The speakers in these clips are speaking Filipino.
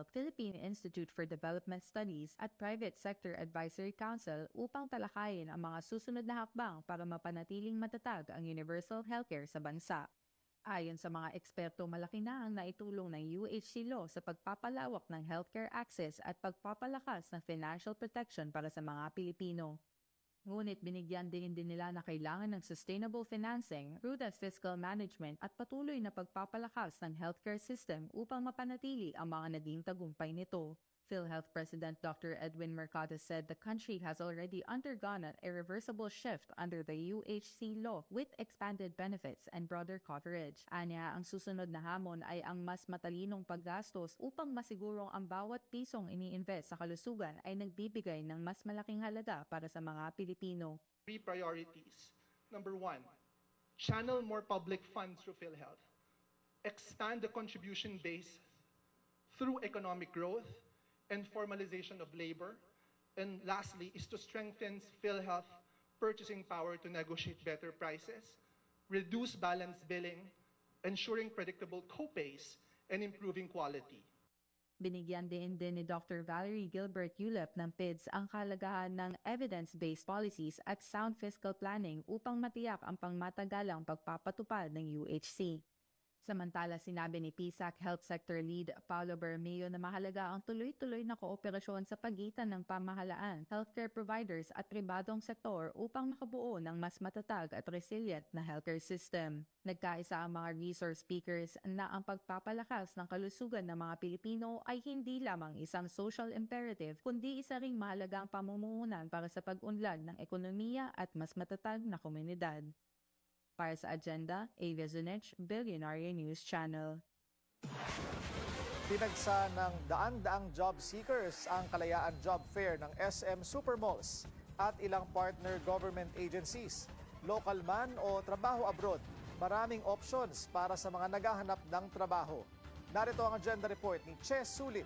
Philippine Institute for Development Studies at Private Sector Advisory Council upang talakayin ang mga susunod na hakbang para mapanatiling matatag ang universal healthcare sa bansa. Ayon sa mga eksperto, malaki na ang naitulong ng UHC Law sa pagpapalawak ng healthcare access at pagpapalakas ng financial protection para sa mga Pilipino. Ngunit binigyan din nila na kailangan ng sustainable financing, prudent fiscal management at patuloy na pagpapalakas ng healthcare system upang mapanatili ang mga naging tagumpay nito. PhilHealth President Dr. Edwin Mercado said the country has already undergone an irreversible shift under the UHC law with expanded benefits and broader coverage. Anya, ang susunod na hamon ay ang mas matalinong paggastos upang masigurong ang bawat pisong ini-invest sa kalusugan ay nagbibigay ng mas malaking halaga para sa mga Pilipino. Three priorities. Number one, channel more public funds through PhilHealth. Expand the contribution base through economic growth and formalization of labor. And lastly, is to strengthen PhilHealth purchasing power to negotiate better prices, reduce balance billing, ensuring predictable co-pays, and improving quality. Binigyan din ni Dr. Valerie Gilbert Ulep ng PIDS ang kahalagahan ng evidence-based policies at sound fiscal planning upang matiyak ang pangmatagalang pagpapatupad ng UHC. Samantala, sinabi ni PSAC Health Sector Lead Paulo Bermeo na mahalaga ang tuloy-tuloy na kooperasyon sa pagitan ng pamahalaan, healthcare providers at pribadong sektor upang makabuo ng mas matatag at resilient na healthcare system. Nagkaisa ang mga resource speakers na ang pagpapalakas ng kalusugan ng mga Pilipino ay hindi lamang isang social imperative kundi isa ring mahalagang pamumuhunan para sa pag-unlad ng ekonomiya at mas matatag na komunidad. Para sa Agenda, Avia Zunich, Billionaire News Channel. Pinagsa ng daan-daang job seekers ang Kalayaan Job Fair ng SM Supermalls at ilang partner government agencies. Local man o trabaho abroad, maraming options para sa mga naghahanap ng trabaho. Narito ang agenda report ni Che Sulit.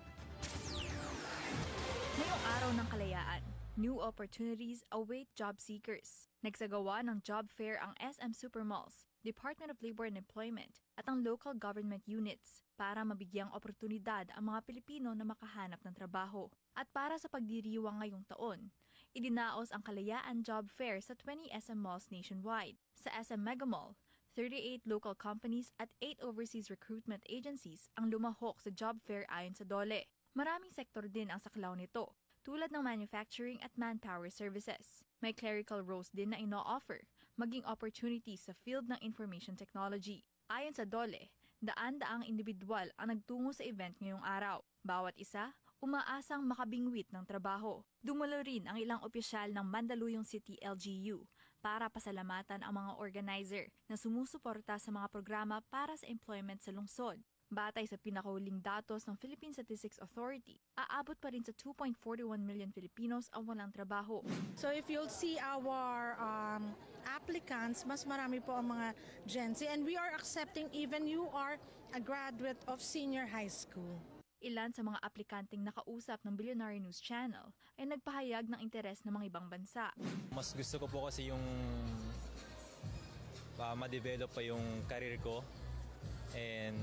Ngayong araw ng Kalayaan, new opportunities await job seekers. Nagsagawa ng job fair ang SM Supermalls, Department of Labor and Employment at ang local government units para mabigyang oportunidad ang mga Pilipino na makahanap ng trabaho. At para sa pagdiriwang ngayong taon, idinaos ang Kalayaan Job Fair sa 20 SM malls nationwide. Sa SM Mega Mall, 38 local companies at 8 overseas recruitment agencies ang lumahok sa job fair ayon sa DOLE. Maraming sektor din ang saklaw nito, tulad ng manufacturing at manpower services. May clerical roles din na ino-offer, maging opportunities sa field ng information technology. Ayon sa DOLE, daan-daang individual ang nagtungo sa event ngayong araw. Bawat isa, umaasang makabingwit ng trabaho. Dumulo rin ang ilang opisyal ng Mandaluyong City LGU para pasalamatan ang mga organizer na sumusuporta sa mga programa para sa employment sa lungsod. Batay sa pinakahuling datos ng Philippine Statistics Authority, aabot pa rin sa 2.41 million Filipinos ang walang trabaho. So if you'll see our applicants, mas marami po ang mga Gen Z, and we are accepting even you are a graduate of senior high school. Ilan sa mga aplikanteng nakausap ng Billionaire News Channel ay nagpahayag ng interes ng mga ibang bansa. Mas gusto ko po kasi yung ma-develop pa yung career ko, and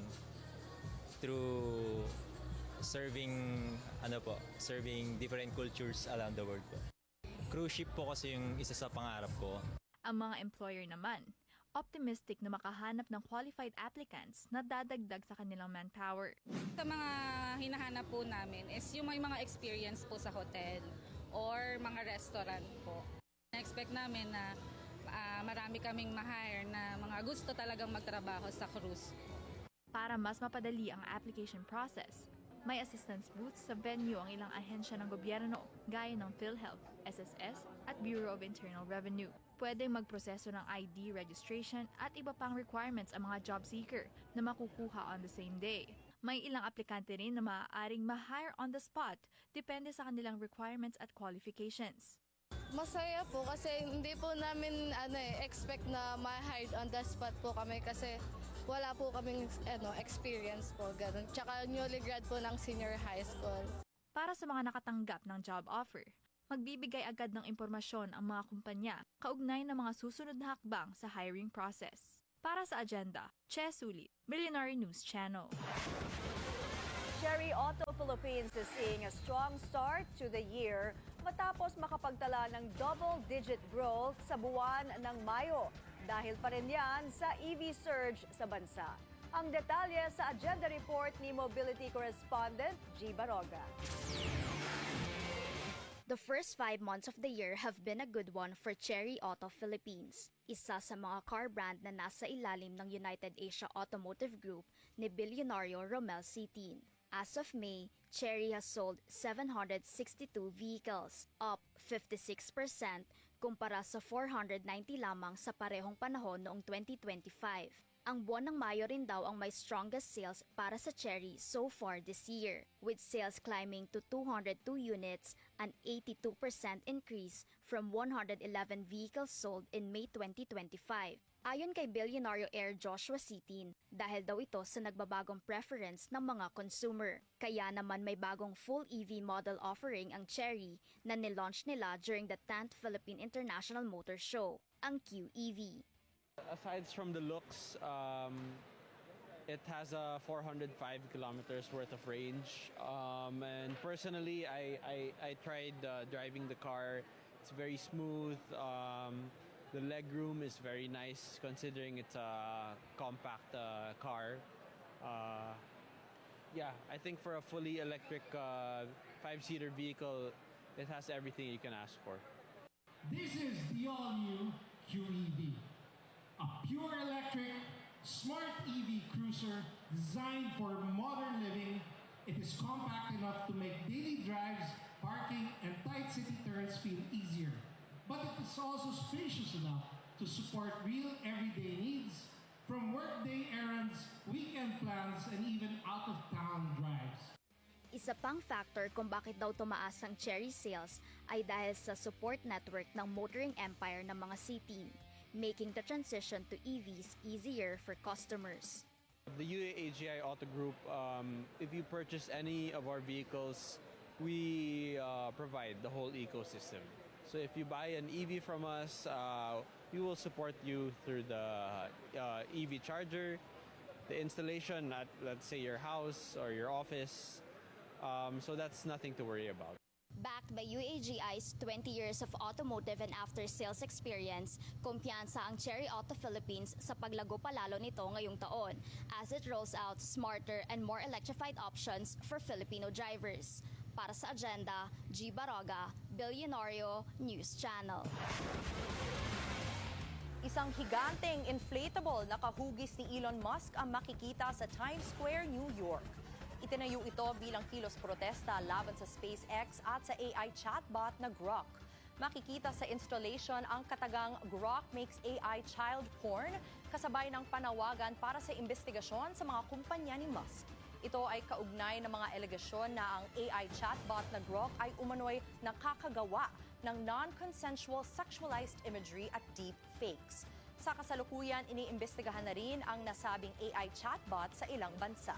through serving different cultures around the world po. Cruise ship po kasi yung isa sa pangarap ko. Ang mga employer naman, optimistic na makahanap ng qualified applicants na dadagdag sa kanilang manpower. Sa mga hinahanap po namin is yung may mga experience po sa hotel or mga restaurant po. Na-expect namin na marami kaming ma-hire na mga gusto talagang magtrabaho sa cruise. Para mas mapadali ang application process, may assistance booths sa venue ang ilang ahensya ng gobyerno gaya ng PhilHealth, SSS at Bureau of Internal Revenue. Pwedeng magproseso ng ID registration at iba pang requirements ang mga job seeker na makukuha on the same day. May ilang aplikante rin na maaaring ma-hire on the spot depende sa kanilang requirements at qualifications. Masaya po kasi hindi po namin expect na ma-hire on the spot po kami kasi wala po kaming experience po, ganun. Tsaka newly grad po ng senior high school. Para sa mga nakatanggap ng job offer, magbibigay agad ng impormasyon ang mga kumpanya kaugnay ng mga susunod na hakbang sa hiring process. Para sa Agenda, Che Sulit, Billionaire News Channel. Sherry Auto Philippines is seeing a strong start to the year matapos makapagtala ng double-digit growth sa buwan ng Mayo. Dahil pa rin yan sa EV surge sa bansa. Ang detalye sa agenda report ni Mobility Correspondent G. Baroga. The first 5 months of the year have been a good one for Chery Auto Philippines, isa sa mga car brand na nasa ilalim ng United Asia Automotive Group ni Bilyonaryo Romel Sitin. As of May, Chery has sold 762 vehicles, up 56% kumpara sa 490 lamang sa parehong panahon noong 2025. Ang buwan ng Mayo rin daw ang may strongest sales para sa Chery so far this year, with sales climbing to 202 units, an 82% increase from 111 vehicles sold in May 2025. Ayon kay Bilyonaryo Air Joshua Sitin, dahil daw ito sa nagbabagong preference ng mga consumer. Kaya naman may bagong full EV model offering ang Chery na nilaunch nila during the 10th Philippine International Motor Show, ang QEV. Aside from the looks, it has a 405 kilometers worth of range. And personally, I tried driving the car. It's very smooth. The legroom is very nice considering it's a compact car. Yeah, I think for a fully electric 5-seater vehicle, it has everything you can ask for. This is the all-new QEV. A pure electric, smart EV cruiser designed for modern living. It is compact enough to make daily drives, parking, and tight city turns feel easier. But it is also spacious enough to support real everyday needs, from workday errands, weekend plans, and even out-of-town drives. Isa pang factor kung bakit daw tumaas ang Chery sales ay dahil sa support network ng motoring empire ng mga Sitin, making the transition to EVs easier for customers. The UAAGI Auto Group, if you purchase any of our vehicles, we provide the whole ecosystem. So if you buy an EV from us, we will support you through the EV charger, the installation at, let's say, your house or your office. So that's nothing to worry about. Backed by UAGI's 20 years of automotive and after-sales experience, kumpiyansa ang Chery Auto Philippines sa paglago palalo nito ngayong taon as it rolls out smarter and more electrified options for Filipino drivers. Para sa agenda, G. Baroga, Bilyonaryo News Channel. Isang higanteng inflatable na kahugis ni Elon Musk ang makikita sa Times Square, New York. Itinayo ito bilang kilos protesta laban sa SpaceX at sa AI chatbot na Grok. Makikita sa installation ang katagang Grok makes AI child porn, kasabay ng panawagan para sa investigasyon sa mga kumpanya ni Musk. Ito ay kaugnay ng mga alegasyon na ang AI chatbot na Grok ay umano'y nakakagawa ng non-consensual sexualized imagery at deep fakes. Sa kasalukuyan, iniimbestigahan na rin ang nasabing AI chatbot sa ilang bansa.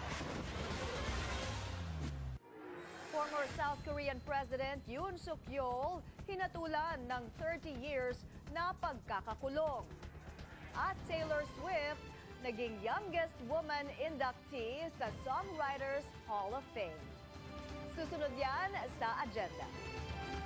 Former South Korean President Yoon Suk Yeol hinatulan ng 30 years na pagkakakulong. At Taylor Swift naging youngest woman inductee sa Songwriters Hall of Fame. Susunod yan sa agenda.